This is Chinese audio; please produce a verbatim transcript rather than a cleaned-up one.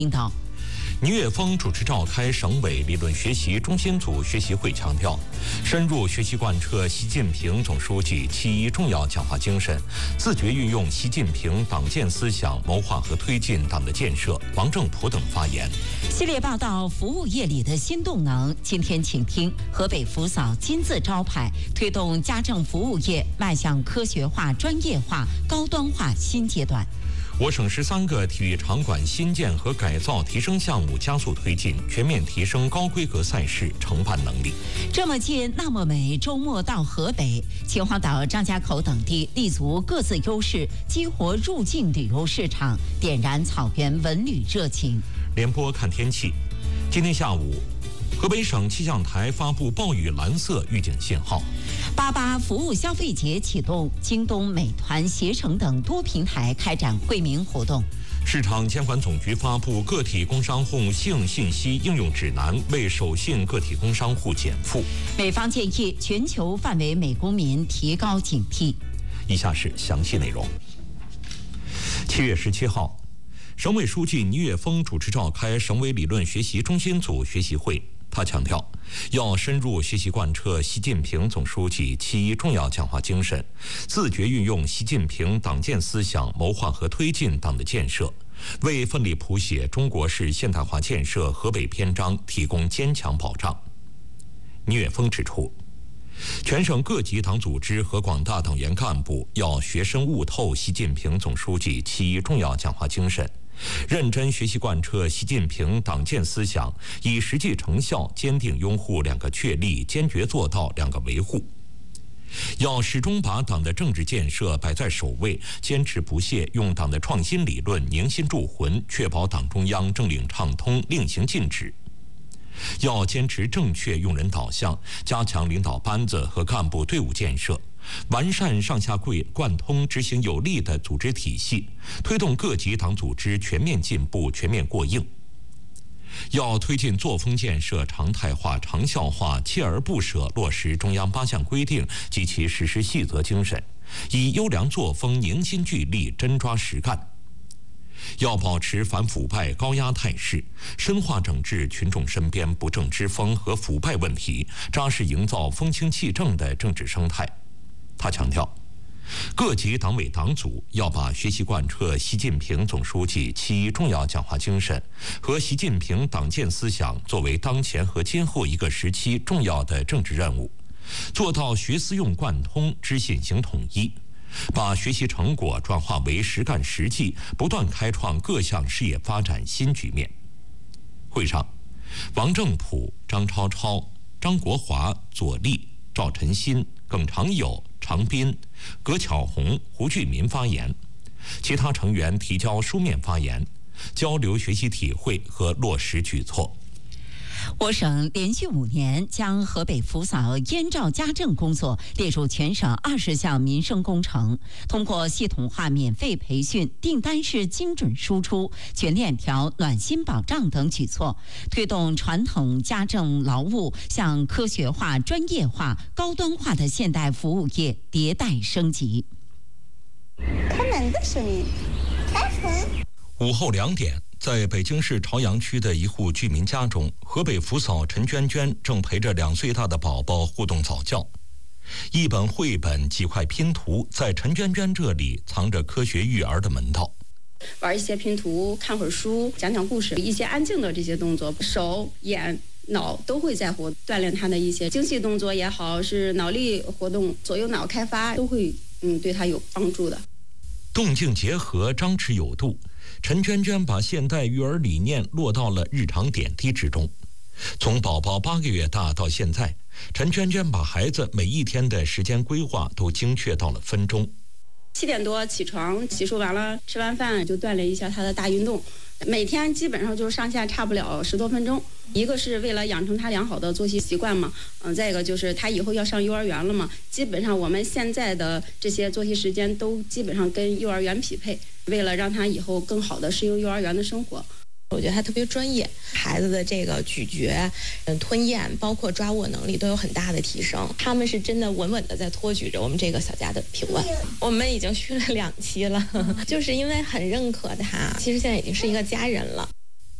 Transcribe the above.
领导。 倪岳峰主持召开省委理论学习中心组学习会，强调深入学习贯彻习近平总书记七一重要讲话精神，自觉运用习近平党建思想，谋划和推进党的建设。王正普等发言。 系列报道服务业里的新动能，今天请听河北福嫂金字招牌，推动家政服务业迈向科学化、专业化、高端化新阶段。 我省十三个体育场馆新建和改造提升项目加速推进，全面提升高规格赛事承办能力。 这么近那么美，周末到河北秦皇岛、张家口等地立足各自优势，激活入境旅游市场，点燃草原文旅热情。 联播看天气，今天下午河北省气象台发布暴雨蓝色预警信号。 八八服务消费节启动，京东、美团、携程等多平台开展惠民活动。 市场监管总局发布个体工商户信信息应用指南，为守信个体工商户减负。 美方建议全球范围美公民提高警惕。 以下是详细内容。七月十七号，省委书记倪岳峰主持召开省委理论学习中心组学习会。他强调，要深入学习贯彻习近平总书记七一重要讲话精神，自觉运用习近平党建思想，谋划和推进党的建设，为奋力谱写中国式现代化建设河北篇章提供坚强保障。倪岳峰指出，全省各级党组织和广大党员干部要学深悟透习近平总书记七一重要讲话精神，认真学习贯彻习近平党建思想，以实际成效坚定拥护两个确立，坚决做到两个维护。要始终把党的政治建设摆在首位，坚持不懈用党的创新理论凝心铸魂，确保党中央政令畅通，令行禁止。要坚持正确用人导向，加强领导班子和干部队伍建设，完善上下贯通执行有力的组织体系，推动各级党组织全面进步、全面过硬。要推进作风建设常态化、长效化，锲而不舍落实中央八项规定及其实施细则精神，以优良作风凝心聚力，真抓实干。要保持反腐败高压态势，深化整治群众身边不正之风和腐败问题，扎实营造风清气正的政治生态。他强调，各级党委党组要把学习贯彻习近平总书记七一重要讲话精神和习近平党建思想作为当前和今后一个时期重要的政治任务，做到学思用贯通、知信行统一，把学习成果转化为实干实际，不断开创各项事业发展新局面。会上，王正普、张超超、张国华、左立、赵晨新、耿长友、常斌、葛巧红、胡俊民发言，其他成员提交书面发言，交流学习体会和落实举措。 我省连续五年将河北福嫂燕赵家政工作列入全省二十项民生工程，通过系统化免费培训、订单式精准输出、全链条暖心保障等举措，推动传统家政劳务向科学化、专业化、高端化的现代服务业迭代升级。 开门的声音，开门。 午后两点。在北京市朝阳区的一户居民家中，河北福嫂陈娟娟正陪着两岁大的宝宝互动早教。一本绘本、几块拼图，在陈娟娟这里藏着科学育儿的门道。 玩一些拼图，看会儿书，讲讲故事，一些安静的这些动作，手、眼、脑都会在活，锻炼他的一些精细动作也好，是脑力活动、左右脑开发都会，嗯，对他有帮助的。 动静结合，张弛有度。陈娟娟把现代育儿理念落到了日常点滴之中。从宝宝八个月大到现在，陈娟娟把孩子每一天的时间规划都精确到了分钟。 七点多起床，洗漱完了，吃完饭就锻炼一下他的大运动。每天基本上就是上下差不了十多分钟。一个是为了养成他良好的作息习惯嘛，嗯，再一个就是他以后要上幼儿园了嘛，基本上我们现在的这些作息时间都基本上跟幼儿园匹配，为了让他以后更好的适应幼儿园的生活。 我觉得他特别专业，孩子的这个咀嚼、嗯吞咽，包括抓握能力都有很大的提升。他们是真的稳稳的在托举着我们这个小家的平稳。我们已经续了两期了，就是因为很认可他，其实现在已经是一个家人了。